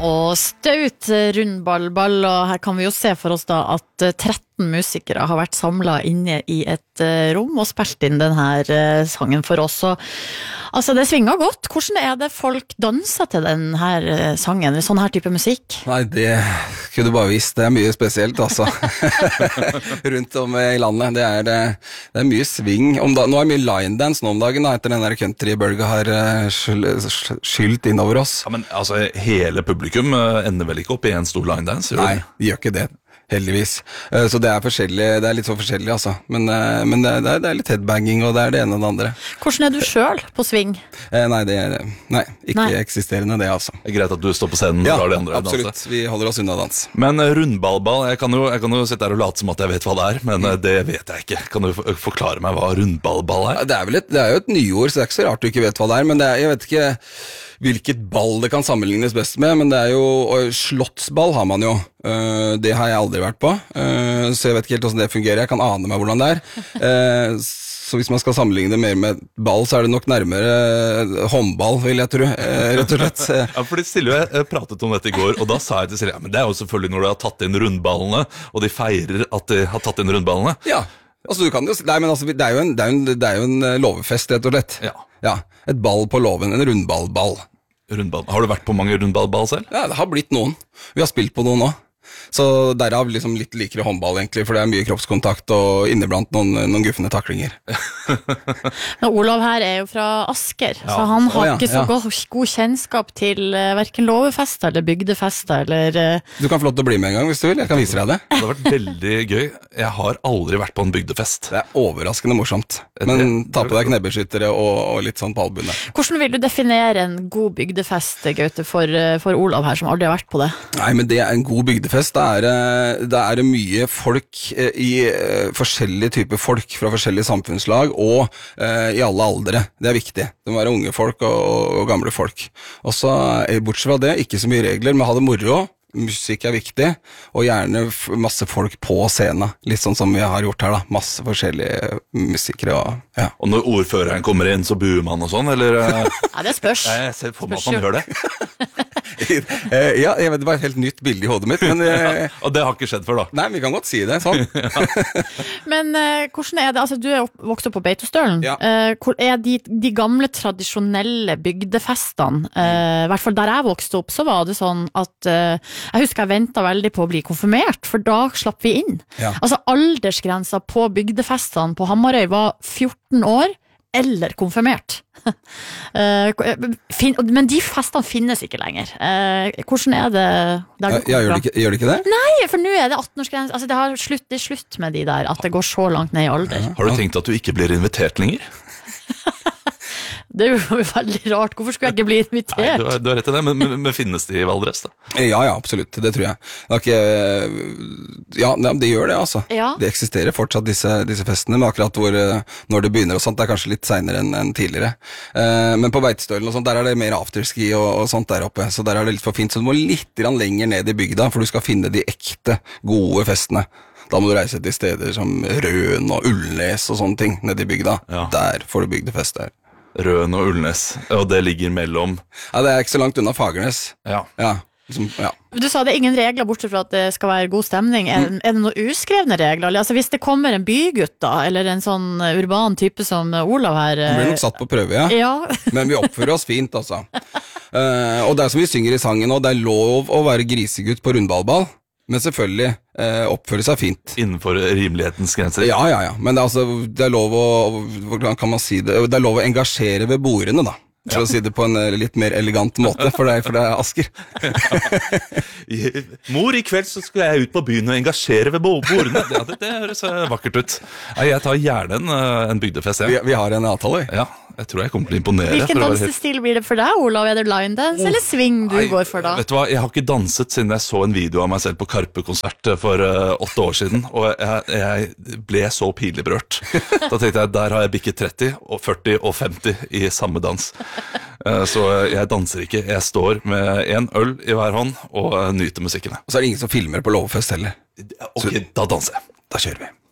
og staut rundball, og her kan vi jo se for oss da at 13 musikere har vært samlet inne i et rom og spilt inn denne sangen for oss. Og, altså det svinger godt. Hvordan det folk danser til denne sangen, eller sånn her type musikk? Nei, det kunne du bare visst. Det mye spesielt, altså. Rundt om i landet. Det er mye sving. Nå mye line dance nå om dagen, da, etter den der countrybølga har skylt innover oss. Ja, men altså, hele publikum ender vel ikke opp i en stor line dance? Nei, de gjør ikke det. Heldigvis. Så det forskjellig, det litt så forskjellig, altså. Men det litt headbanging, og det det ene og det andre. Hvordan du selv på sving? Nei, ikke eksisterende det, altså. Det greit at du står på scenen og lar de andre absolutt. Danse. Vi holder oss unna dans. Men rundballball, jeg kan jo sitte her og late som at jeg vet hva det men det vet jeg ikke. Kan du forklare meg hva rundballball Det jo et nyord, så det ikke så rart du ikke vet hva det men jeg vet ikke hvilket ball det kan sammenlignes best med, men det jo slottsball har man jo. Det har jeg aldri vært på, så jeg vet ikke helt hvordan det fungerer. Jeg kan ane meg hvordan det så hvis man skal sammenligne det mer med ball, så det nok nærmere håndball, vil jeg tro, rett og slett. Ja, fordi Silje jeg pratet om dette i går, og da sa jeg til Silje, men det jo selvfølgelig når du har tatt inn rundballene, og de feirer at de har tatt inn rundballene. Ja, altså du kan jo, nei, men altså, det jo en låvefest, rett og slett. Ja, et ball på låven, en rundballball. Har du vært på mange rundballball selv? Ja, det har blitt noen. Vi har spilt på noen nå. Så derav liksom litt likere håndball egentlig, for det mye kroppskontakt og inneblant noen guffende taklinger. Men Olav her jo fra Asker, så han har ikke så god kjennskap til hverken låvefester eller bygdefester, eller... Du kan få lov til å bli med en gang hvis du vil, jeg kan vise deg det. Det har vært veldig gøy. Jeg har aldri vært på en bygdefest. Det overraskende morsomt, men ta på deg knebeskyttere og litt sånn på albundet. Hvordan vil du definere en god bygdefest, Gaute, for Olav her, som aldri har vært på det? Nei, men det en god bygdefest. Det det mye folk i forskjellige typer folk fra forskjellige samfunnslag og i alle aldre. Det viktig. Det må være unge folk og gamle folk. Og så bortsett fra det, ikke så mye regler, men ha det moro. Musikk viktig, og gjerne masse folk på scenen. Litt sånn som vi har gjort her da. Masse forskjellige musikere. Og når ordføreren kommer inn, så buer man og sånn, eller? Ja, det spørs. Jeg ser for meg at man gjør det. Ja, jeg vet, det var et helt nytt bilde i hodet mitt, men... Og det har ikke skjedd før da? Nei, vi kan godt si det, sånn. Men hvordan det? Altså, du vokst opp på Beitostølen. Ja. Hvor de gamle, tradisjonelle bygdefestene? I hvert fall der jeg vokste opp, så var det sånn at... Jeg husker jeg ventet veldig på å bli konfirmert, for da slapp vi inn. Ja. Altså aldersgrensa på bygdefestene på Hamarøy var 14 år eller konfirmert. Men de festene finnes ikke lenger. Hvordan det der du gjør det ikke det? Nei, for nå det 18-årsgrense. Altså det slutt med de der, at det går så langt ned i alder. Har du tenkt at du ikke blir invitert lenger? Det jo veldig rart. Hvorfor skulle jeg ikke bli invitert? Nei, du har rett i det, men finnes de i Valdres da? Ja, absolutt, det tror jeg. Det gjør det, altså. Ja. Det eksisterer fortsatt disse festene, men akkurat når det begynner og sånt, det kanskje litt senere enn tidligere. Men på Beitostølen og sånt, der det mer afterski og sånt der oppe, så der det litt for fint, så du må litt lenger ned i bygda, for du skal finne de ekte, gode festene. Da må du reise til steder som Røen og Ullnes og sånne ting, ned i bygda. Ja. Der får du bygdefest der. Røen og Ullnes, og det ligger mellom... Ja, det ikke så langt unna Fagernes. Ja. Du sa det ingen regler bortsett fra at det skal være god stemning. Det noen uskrevne regler? Altså hvis det kommer en bygutt da, eller en sånn urban type som Olav her... Han blir nok satt på prøve, ja. Men vi oppfører oss fint, altså. Og det som vi synger i sangen nå, det lov å være grisegutt på rundballball. Men selvfølgelig oppføre seg fint. Innenfor rimelighetens grenser. Ja. Men det lov å, hvordan kan man si det? Det lov å engasjere ved bordene, da. For å si det på en litt mer elegant måte, for det Asker. Mor, i kveld så skal jeg ut på byen og engasjere ved bordene. Det høres vakkert ut. Jeg tar gjerne en bygdefest. Vi har en avtale. Ja, jeg tror jeg kommer til å imponere. Hvilken dansestil blir det for deg, Olav? Det line dance eller swing du går for da? Vet du hva, jeg har ikke danset siden jeg så en video av meg selv på Karpe-konsert for 8 år siden, og jeg ble så pinlig berørt. Da tenkte jeg, der har jeg bikket 30, og 40 og 50 i samme dans. Så jeg danser ikke, jeg står med en øl i hver hånd og nyter musikken. Og så det ingen som filmer på lovfest heller. Ok, da danser jeg. Da kjører vi.